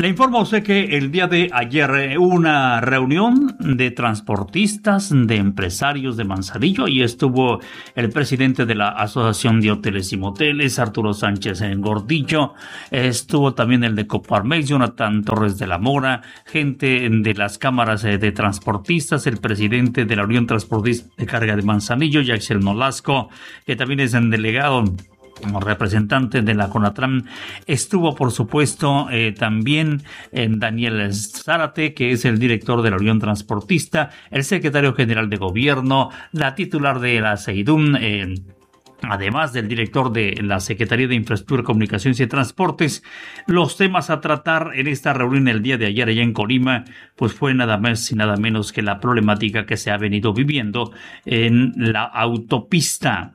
Le informo a usted que el día de ayer hubo una reunión de transportistas, de empresarios de Manzanillo, y estuvo el presidente de la Asociación de Hoteles y Moteles, Arturo Sánchez Gordillo, estuvo también el de Coparmex, Jonathan Torres de la Mora, gente de las cámaras de transportistas, el presidente de la Unión Transportista de Carga de Manzanillo, Yaxel Nolasco, que también es el delegado como representante de la CONATRAN. Estuvo, por supuesto, también Daniel Zárate, que es el director de la Unión Transportista, el secretario general de Gobierno, la titular de la SEIDUM, además del director de la Secretaría de Infraestructura, Comunicaciones y Transportes. Los temas a tratar en esta reunión el día de ayer allá en Colima, pues fue nada más y nada menos que la problemática que se ha venido viviendo en la autopista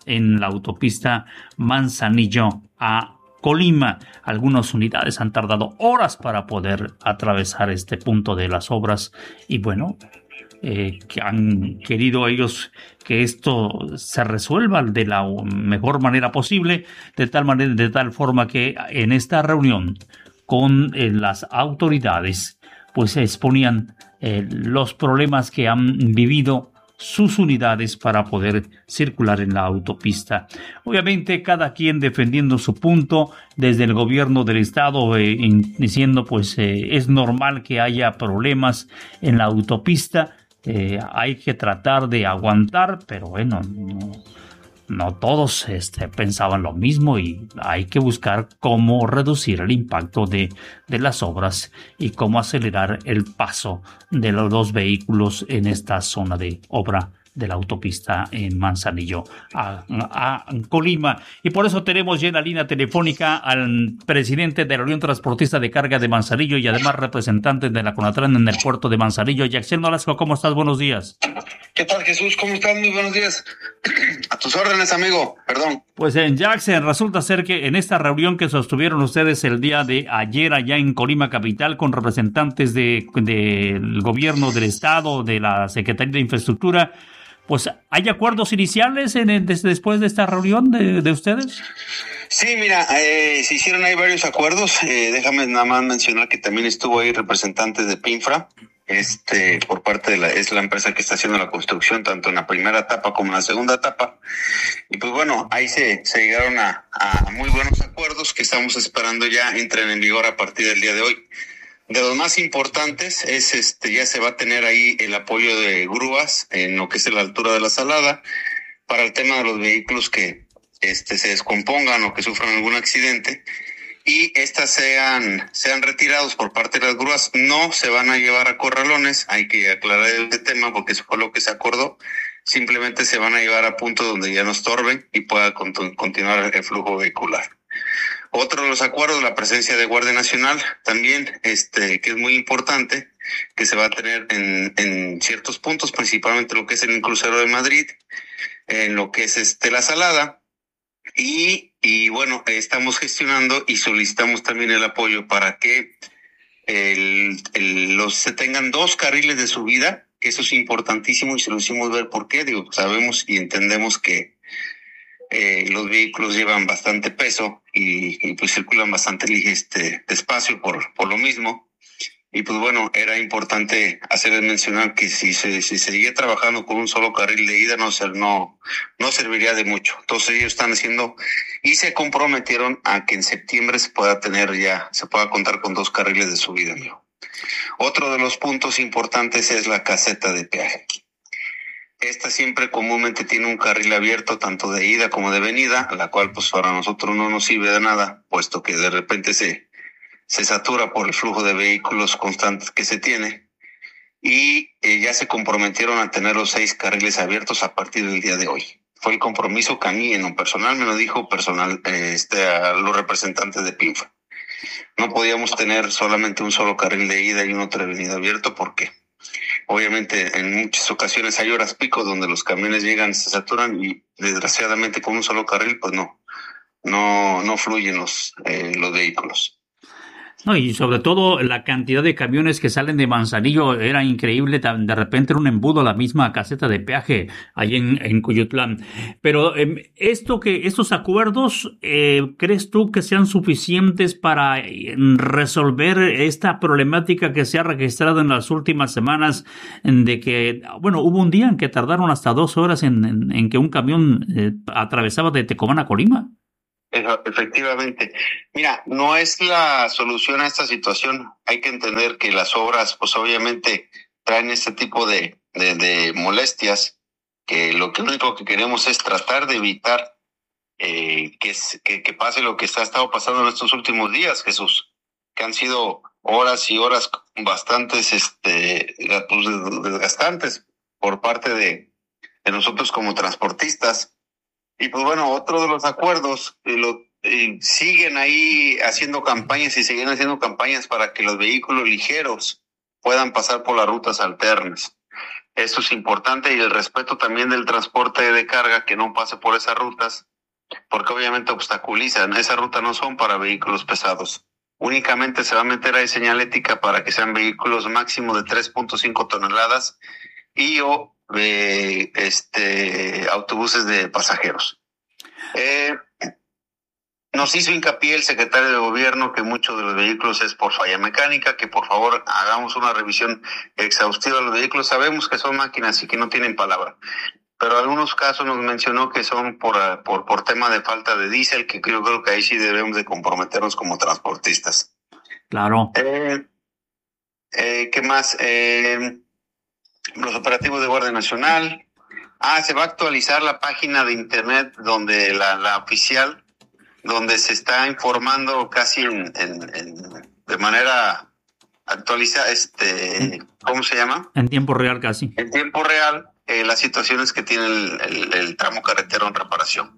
Manzanillo a Colima. Algunas unidades han tardado horas para poder atravesar este punto de las obras y bueno, que han querido ellos que esto se resuelva de la mejor manera posible, de tal forma que en esta reunión con las autoridades pues se exponían los problemas que han vivido sus unidades para poder circular en la autopista. Obviamente cada quien defendiendo su punto, desde el gobierno del estado diciendo pues es normal que haya problemas en la autopista. Hay que tratar de aguantar, pero bueno, no todos pensaban lo mismo y hay que buscar cómo reducir el impacto de las obras y cómo acelerar el paso de los dos vehículos en esta zona de obra de la autopista en Manzanillo a Colima. Y por eso tenemos ya en la línea telefónica al presidente de la Unión Transportista de Carga de Manzanillo y además representante de la CONATRAN en el puerto de Manzanillo. Yaxel Nolasco, ¿cómo estás? Buenos días. ¿Qué tal, Jesús? ¿Cómo estás? Muy buenos días. A tus órdenes, amigo. Perdón. Pues en Jackson resulta ser que en esta reunión que sostuvieron ustedes el día de ayer allá en Colima capital con representantes del gobierno del estado, de la Secretaría de Infraestructura, pues ¿hay acuerdos iniciales después de esta reunión de ustedes? Sí, mira, se hicieron ahí varios acuerdos. Déjame nada más mencionar que también estuvo ahí representantes de PINFRA, por parte es la empresa que está haciendo la construcción, tanto en la primera etapa como en la segunda etapa. Y pues bueno, ahí se llegaron a muy buenos acuerdos que estamos esperando ya entren en vigor a partir del día de hoy. De los más importantes es ya se va a tener ahí el apoyo de grúas en lo que es la altura de la Salada para el tema de los vehículos que se descompongan o que sufran algún accidente y estas sean retirados por parte de las grúas. No se van a llevar a corralones, hay que aclarar este tema porque eso fue lo que se acordó. Simplemente se van a llevar a puntos donde ya no estorben y pueda continuar el flujo vehicular. Otro de los acuerdos, la presencia de Guardia Nacional, también, que es muy importante, que se va a tener en ciertos puntos, principalmente lo que es el crucero de Madrid, en lo que es la Salada, y bueno, estamos gestionando y solicitamos también el apoyo para que se tengan 2 carriles de subida, que eso es importantísimo y se lo hicimos ver por qué. Sabemos y entendemos que los vehículos llevan bastante peso y pues circulan bastante despacio por lo mismo. Y pues bueno, era importante hacerles mencionar que si se seguía trabajando con un solo carril de ida no serviría de mucho. Entonces ellos están haciendo y se comprometieron a que en septiembre se pueda contar con 2 carriles de subida, amigo. Otro de los puntos importantes es la caseta de peaje. Esta siempre comúnmente tiene un carril abierto tanto de ida como de venida, la cual pues para nosotros no nos sirve de nada, puesto que de repente se satura por el flujo de vehículos constantes que se tiene y ya se comprometieron a tener los 6 carriles abiertos a partir del día de hoy. Fue el compromiso que a mí en lo personal me lo dijo a los representantes de PINFRA. No podíamos tener solamente un solo carril de ida y un otro de venida abierto porque obviamente en muchas ocasiones hay horas pico donde los camiones llegan, se saturan y desgraciadamente con un solo carril pues no fluyen los vehículos. No, y sobre todo la cantidad de camiones que salen de Manzanillo era increíble. De repente era un embudo la misma caseta de peaje ahí en Cuyutlán. Pero estos acuerdos, ¿crees tú que sean suficientes para resolver esta problemática que se ha registrado en las últimas semanas? De que, bueno, hubo un día en que tardaron hasta 2 horas en que un camión atravesaba de Tecomán a Colima. Efectivamente. Mira, no es la solución a esta situación. Hay que entender que las obras, pues obviamente traen este tipo de molestias, que lo único que queremos es tratar de evitar que pase lo que ha estado pasando en estos últimos días, Jesús, que han sido horas y horas bastantes, pues, desgastantes por parte de nosotros como transportistas. Y pues bueno, otro de los acuerdos, siguen ahí haciendo campañas y siguen haciendo campañas para que los vehículos ligeros puedan pasar por las rutas alternas. Esto es importante, y el respeto también del transporte de carga que no pase por esas rutas, porque obviamente obstaculizan. Esas rutas no son para vehículos pesados. Únicamente se va a meter ahí señalética para que sean vehículos máximo de 3.5 toneladas y o autobuses de pasajeros. Nos hizo hincapié el secretario de gobierno que muchos de los vehículos es por falla mecánica, que por favor hagamos una revisión exhaustiva de los vehículos. Sabemos que son máquinas y que no tienen palabra, pero en algunos casos nos mencionó que son por tema de falta de diésel, que yo creo que ahí sí debemos de comprometernos como transportistas. Claro. ¿Qué más? Los operativos de Guardia Nacional. Se va a actualizar la página de internet donde la oficial, donde se está informando casi de manera actualizada, ¿cómo se llama? En tiempo real casi. En tiempo real, las situaciones que tiene el tramo carretero en reparación.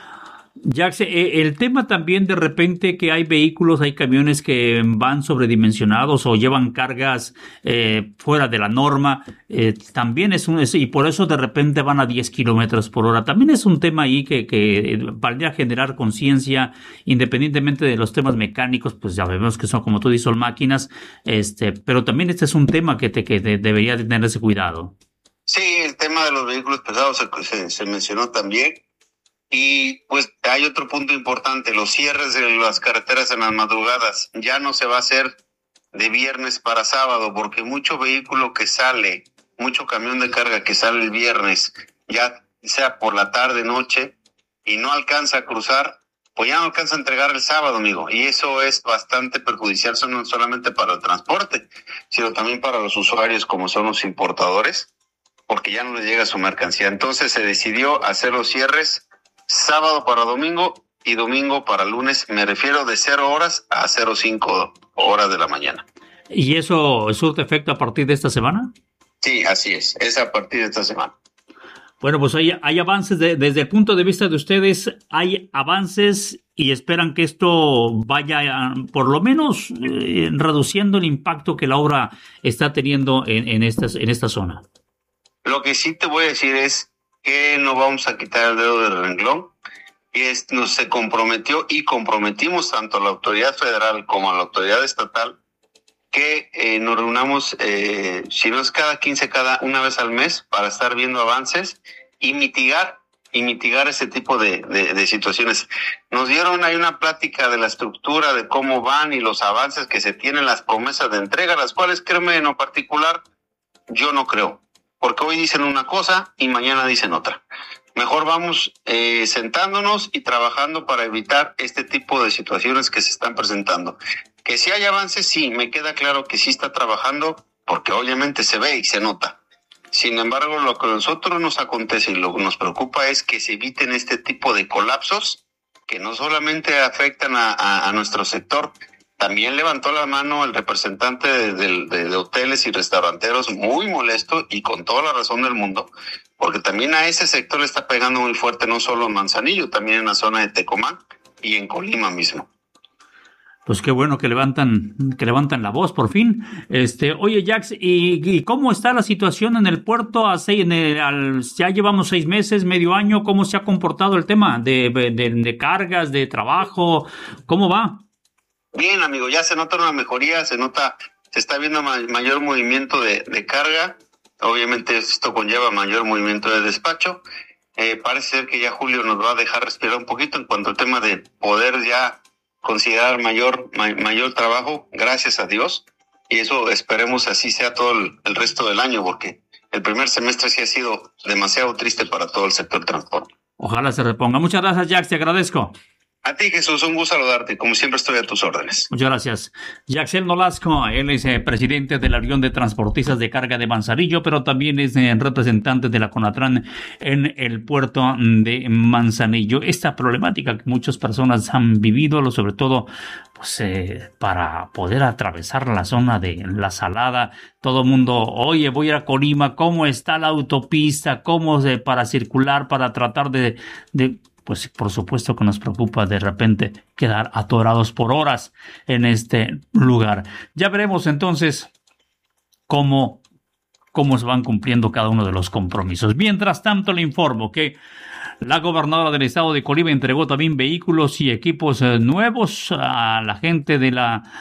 Jax, el tema también de repente que hay vehículos, hay camiones que van sobredimensionados o llevan cargas fuera de la norma, también y por eso de repente van a 10 kilómetros por hora. También es un tema ahí que valdría generar conciencia, independientemente de los temas mecánicos, pues ya vemos que son, como tú dices, son máquinas, pero también este es un tema que debería tener ese cuidado. Sí, el tema de los vehículos pesados se mencionó también. Y pues hay otro punto importante, los cierres de las carreteras en las madrugadas. Ya no se va a hacer de viernes para sábado, porque mucho vehículo que sale, mucho camión de carga que sale el viernes, ya sea por la tarde, noche, y no alcanza a cruzar, pues ya no alcanza a entregar el sábado, amigo. Y eso es bastante perjudicial, no solamente para el transporte, sino también para los usuarios como son los importadores, porque ya no les llega su mercancía. Entonces se decidió hacer los cierres sábado para domingo y domingo para lunes. Me refiero de 0 horas a 05 horas de la mañana. ¿Y eso surte efecto a partir de esta semana? Sí, así es a partir de esta semana. Bueno, pues hay avances desde el punto de vista de ustedes, hay avances y esperan que esto vaya por lo menos reduciendo el impacto que la obra está teniendo en esta zona. Lo que sí te voy a decir es que no vamos a quitar el dedo del renglón, y se comprometió y comprometimos tanto a la autoridad federal como a la autoridad estatal que nos reunamos, si no es cada 15, una vez al mes, para estar viendo avances y mitigar ese tipo de situaciones. Nos dieron ahí una plática de la estructura, de cómo van y los avances que se tienen, las promesas de entrega, las cuales, créeme, en lo particular, yo no creo. Porque hoy dicen una cosa y mañana dicen otra. Mejor vamos sentándonos y trabajando para evitar este tipo de situaciones que se están presentando. Que si hay avances, sí, me queda claro que sí está trabajando, porque obviamente se ve y se nota. Sin embargo, lo que a nosotros nos acontece y lo que nos preocupa es que se eviten este tipo de colapsos que no solamente afectan a nuestro sector. También levantó la mano el representante de hoteles y restauranteros, muy molesto y con toda la razón del mundo, porque también a ese sector le está pegando muy fuerte, no solo en Manzanillo, también en la zona de Tecomán y en Colima mismo. Pues qué bueno que levantan la voz por fin. Oye, Jax, ¿y cómo está la situación en el puerto? Ya llevamos 6 meses, medio año. ¿Cómo se ha comportado el tema de cargas, de trabajo? ¿Cómo va? Bien, amigo, ya se nota una mejoría, se está viendo mayor movimiento de carga. Obviamente esto conlleva mayor movimiento de despacho. Parece ser que ya julio nos va a dejar respirar un poquito en cuanto al tema de poder ya considerar mayor trabajo, gracias a Dios. Y eso esperemos así sea todo el resto del año, porque el primer semestre sí ha sido demasiado triste para todo el sector transporte. Ojalá se reponga. Muchas gracias, Jax, te agradezco. A ti, Jesús, un gusto saludarte. Como siempre, estoy a tus órdenes. Muchas gracias. Jaxel Nolasco, él es presidente de la Unión de Transportistas de Carga de Manzanillo, pero también es representante de la CONATRAN en el puerto de Manzanillo. Esta problemática que muchas personas han vivido, sobre todo pues para poder atravesar la zona de La Salada, todo el mundo, oye, voy a ir a Colima, ¿cómo está la autopista? ¿Cómo para circular, para tratar de pues por supuesto que nos preocupa de repente quedar atorados por horas en este lugar. Ya veremos entonces cómo se van cumpliendo cada uno de los compromisos. Mientras tanto, le informo que la gobernadora del estado de Colima entregó también vehículos y equipos nuevos a la gente de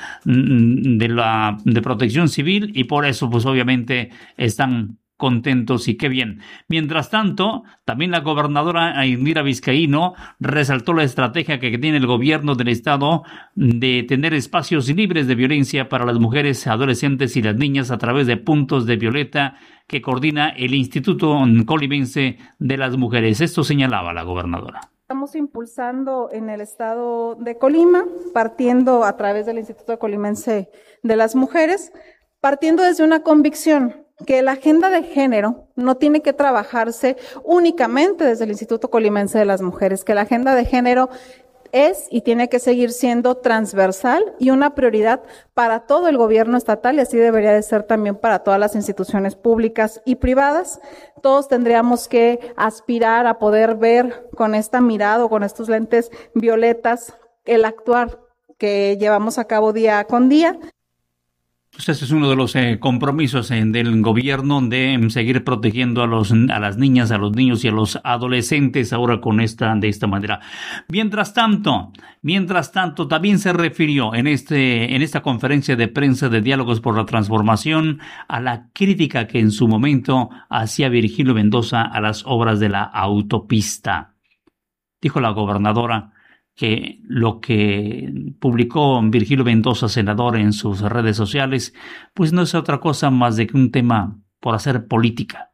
Protección Civil, y por eso pues obviamente están contentos y qué bien. Mientras tanto, también la gobernadora Indira Vizcaíno resaltó la estrategia que tiene el gobierno del estado de tener espacios libres de violencia para las mujeres, adolescentes y las niñas a través de puntos de Violeta que coordina el Instituto Colimense de las Mujeres. Esto señalaba la gobernadora. Estamos impulsando en el estado de Colima, partiendo a través del Instituto Colimense de las Mujeres, partiendo desde una convicción que la agenda de género no tiene que trabajarse únicamente desde el Instituto Colimense de las Mujeres, que la agenda de género es y tiene que seguir siendo transversal y una prioridad para todo el gobierno estatal, y así debería de ser también para todas las instituciones públicas y privadas. Todos tendríamos que aspirar a poder ver con esta mirada o con estos lentes violetas el actuar que llevamos a cabo día con día. Pues ese es uno de los compromisos del gobierno, de seguir protegiendo a las niñas, a los niños y a los adolescentes ahora de esta manera. Mientras tanto, también se refirió en esta conferencia de prensa de Diálogos por la Transformación a la crítica que en su momento hacía Virgilio Mendoza a las obras de la autopista. Dijo la gobernadora que lo que publicó Virgilio Mendoza, senador, en sus redes sociales, pues no es otra cosa más de que un tema por hacer política,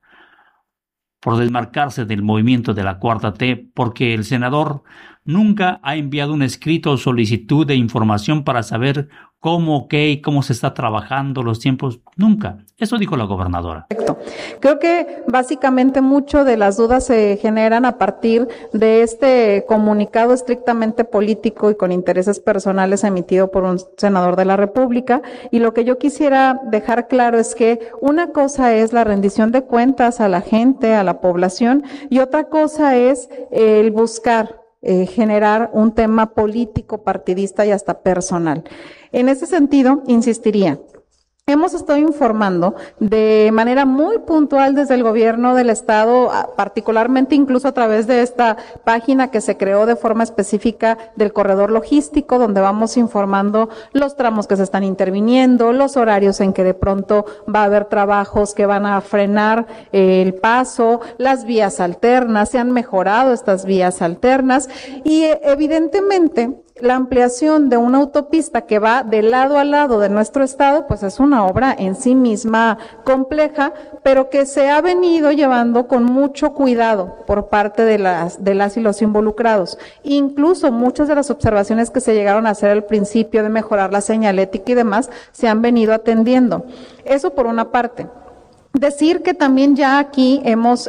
por desmarcarse del movimiento de la Cuarta T, porque el senador nunca ha enviado un escrito o solicitud de información para saber cómo se está trabajando los tiempos. Nunca. Eso dijo la gobernadora. Correcto. Creo que básicamente mucho de las dudas se generan a partir de este comunicado estrictamente político y con intereses personales emitido por un senador de la República. Y lo que yo quisiera dejar claro es que una cosa es la rendición de cuentas a la gente, a la población, y otra cosa es el buscar generar un tema político, partidista y hasta personal. En ese sentido, insistiría, hemos estado informando de manera muy puntual desde el gobierno del estado, particularmente incluso a través de esta página que se creó de forma específica del corredor logístico, donde vamos informando los tramos que se están interviniendo, los horarios en que de pronto va a haber trabajos que van a frenar el paso, las vías alternas, se han mejorado estas vías alternas y evidentemente la ampliación de una autopista que va de lado a lado de nuestro estado, pues es una obra en sí misma compleja, pero que se ha venido llevando con mucho cuidado por parte de las y los involucrados. Incluso muchas de las observaciones que se llegaron a hacer al principio de mejorar la señalética y demás se han venido atendiendo. Eso por una parte. Decir que también ya aquí hemos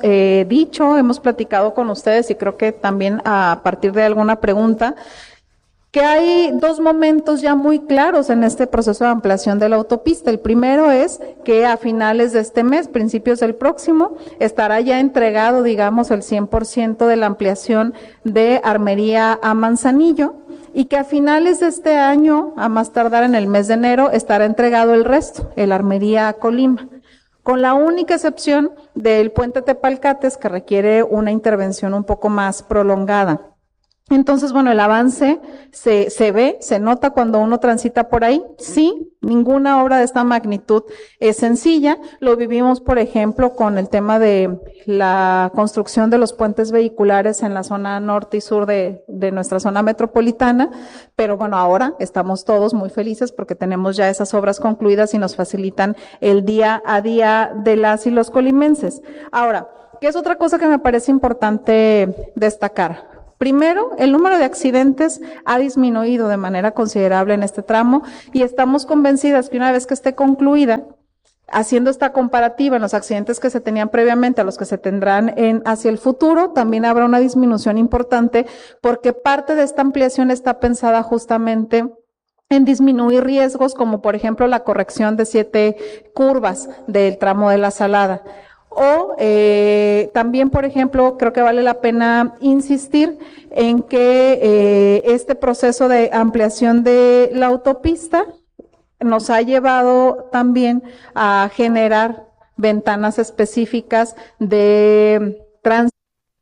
hemos platicado con ustedes y creo que también a partir de alguna pregunta, que hay dos momentos ya muy claros en este proceso de ampliación de la autopista. El primero es que a finales de este mes, principios del próximo, estará ya entregado, digamos, el 100% de la ampliación de Armería a Manzanillo, y que a finales de este año, a más tardar en el mes de enero, estará entregado el resto, el Armería a Colima, con la única excepción del puente Tepalcates, que requiere una intervención un poco más prolongada. Entonces, bueno, el avance se ve, se nota cuando uno transita por ahí. Sí, ninguna obra de esta magnitud es sencilla. Lo vivimos, por ejemplo, con el tema de la construcción de los puentes vehiculares en la zona norte y sur de nuestra zona metropolitana. Pero bueno, ahora estamos todos muy felices porque tenemos ya esas obras concluidas y nos facilitan el día a día de las y los colimenses. Ahora, ¿qué es otra cosa que me parece importante destacar? Primero, el número de accidentes ha disminuido de manera considerable en este tramo y estamos convencidas que una vez que esté concluida, haciendo esta comparativa en los accidentes que se tenían previamente a los que se tendrán hacia el futuro, también habrá una disminución importante porque parte de esta ampliación está pensada justamente en disminuir riesgos como por ejemplo la corrección de 7 curvas del tramo de la Salada. O también, por ejemplo, creo que vale la pena insistir en que este proceso de ampliación de la autopista nos ha llevado también a generar ventanas específicas de tránsito.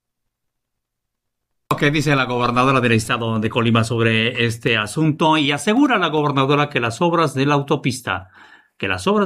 ¿Qué dice la gobernadora del estado de Colima sobre este asunto? Y asegura la gobernadora que las obras de la autopista que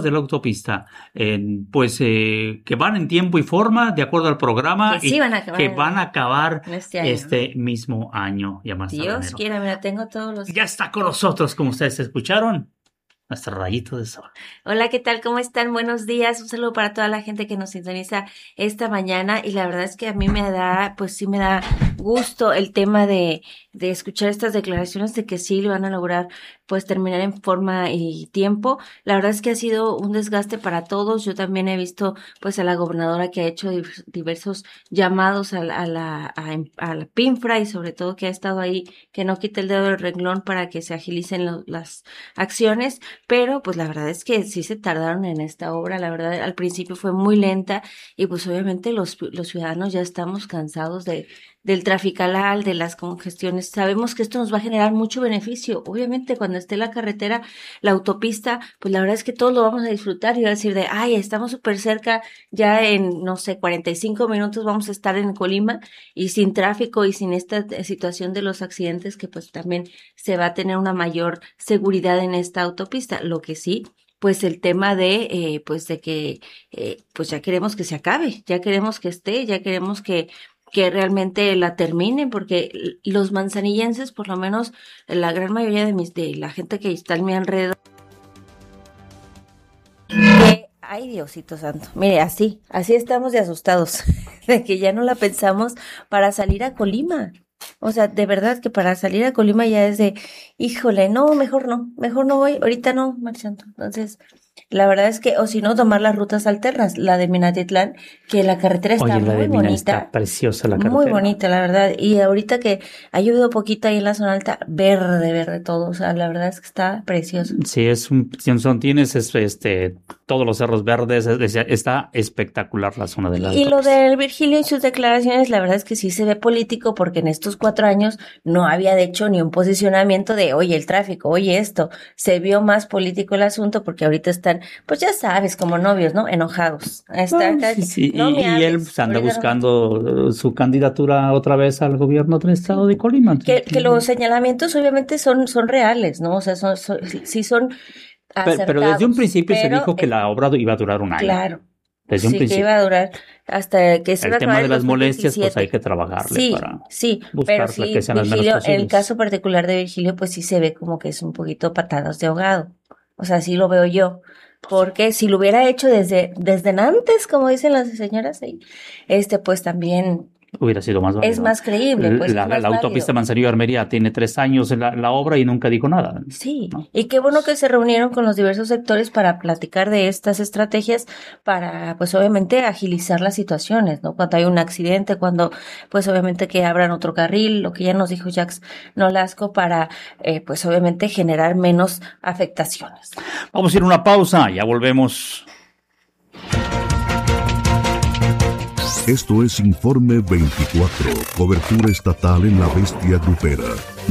van en tiempo y forma de acuerdo al programa que sí van a acabar este mismo año. Ya más Dios quiera, mira, tengo todos los... Ya está con nosotros, como ustedes escucharon, nuestro rayito de sol. Hola, ¿qué tal? ¿Cómo están? Buenos días. Un saludo para toda la gente que nos sintoniza esta mañana. Y la verdad es que a mí me da gusto el tema de escuchar estas declaraciones de que sí lo van a lograr pues terminar en forma y tiempo. La verdad es que ha sido un desgaste para todos. Yo también he visto pues a la gobernadora que ha hecho diversos llamados a la PINFRA y sobre todo que ha estado ahí, que no quite el dedo del renglón para que se agilicen las acciones, pero pues la verdad es que sí se tardaron en esta obra. La verdad al principio fue muy lenta y pues obviamente los ciudadanos ya estamos cansados del trafical, de las congestiones. Sabemos que esto nos va a generar mucho beneficio. Obviamente, cuando esté la carretera, la autopista, pues la verdad es que todos lo vamos a disfrutar y va a decir estamos súper cerca, ya en, 45 minutos vamos a estar en Colima y sin tráfico y sin esta situación de los accidentes que pues también se va a tener una mayor seguridad en esta autopista. Lo que sí, pues el tema de que ya queremos que se acabe, ya queremos que esté, ya queremos que realmente la terminen, porque los manzanillenses, por lo menos la gran mayoría de la gente que está en mi alrededor, ay Diosito santo, mire, así estamos de asustados, de que ya no la pensamos para salir a Colima. O sea, de verdad que para salir a Colima ya es de, híjole, no, mejor no voy, ahorita no, marchando. Entonces, la verdad es que, o si no, tomar las rutas alternas, la de Minatitlán, que la carretera está muy bonita. Está preciosa la carretera. Muy bonita, la verdad. Y ahorita que ha llovido poquito ahí en la zona alta, verde todo. O sea, la verdad es que está precioso. Sí, tienes todos los cerros verdes, está espectacular la zona de la alta. Y lo del Virgilio y sus declaraciones, la verdad es que sí se ve político, porque en estos 4 años no había de hecho ni un posicionamiento de, oye, el tráfico, oye, esto. Se vio más político el asunto, porque ahorita están, pues ya sabes, como novios, ¿no? Enojados. Sí. No, y él anda buscando su candidatura otra vez al gobierno del estado de Colima. Que los señalamientos obviamente son reales, ¿no? O sea, son acertados. Pero desde un principio se dijo que la obra iba a durar un año. Claro. Desde un principio. Que iba a durar hasta que se iba a acabar. El tema de las molestias, pues hay que trabajarle para buscar que sean las menos posibles. En el caso particular de Virgilio, pues sí se ve como que es un poquito patadas de ahogado. O sea, sí lo veo yo. Porque si lo hubiera hecho desde antes, como dicen las señoras ahí, pues también hubiera sido más válido. Es más creíble. Pues, la autopista Manzanillo-Armería tiene 3 años la obra y nunca dijo nada. Sí, ¿no? Y qué bueno que se reunieron con los diversos sectores para platicar de estas estrategias para, pues obviamente, agilizar las situaciones, ¿no? Cuando hay un accidente, cuando, pues obviamente que abran otro carril, lo que ya nos dijo Jacques Nolasco, para, pues obviamente generar menos afectaciones. Vamos a ir a una pausa, ya volvemos. Esto es Informe 24, cobertura estatal en la bestia grupera,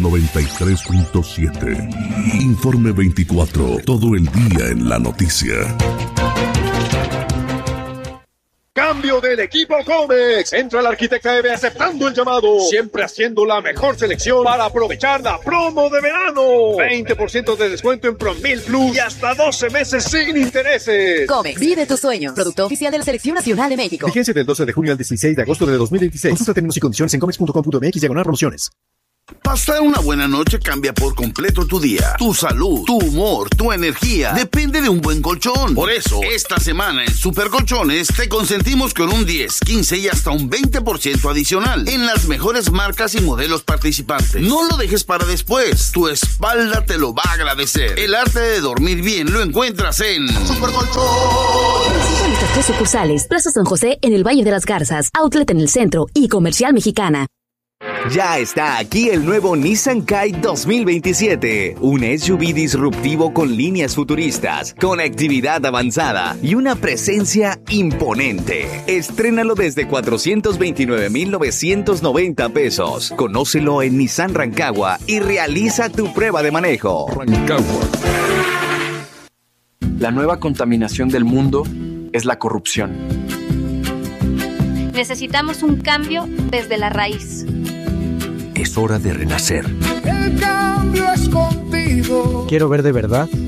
93.7. Informe 24, todo el día en la noticia. cambio del equipo Comex. Central Arquitecta EVE aceptando el llamado, siempre haciendo la mejor selección para aprovechar la promo de verano. 20% de descuento en Promil Plus y hasta 12 meses sin intereses. Comex, vive tu sueño. Producto oficial de la Selección Nacional de México. Vigencia del 12 de junio al 16 de agosto de 2026. Consulta términos y condiciones en comex.com.mx/promociones. Pasar una buena noche cambia por completo tu día, tu salud, tu humor, tu energía. Depende de un buen colchón. Por eso, esta semana en Super Colchones te consentimos con un 10, 15 y hasta un 20% adicional en las mejores marcas y modelos participantes. No lo dejes para después. Tu espalda te lo va a agradecer. El arte de dormir bien lo encuentras en Super Colchones. Visita nuestras 3 sucursales: Plaza San José en el Valle de las Garzas, Outlet en el centro y Comercial Mexicana. Ya está aquí el nuevo Nissan Kite 2027, un SUV disruptivo con líneas futuristas, conectividad avanzada y una presencia imponente. Estrénalo desde 429,990 pesos. Conócelo en Nissan Rancagua y realiza tu prueba de manejo. Rancagua. La nueva contaminación del mundo es la corrupción. Necesitamos un cambio desde la raíz. Es hora de renacer. El cambio es contigo. Quiero ver de verdad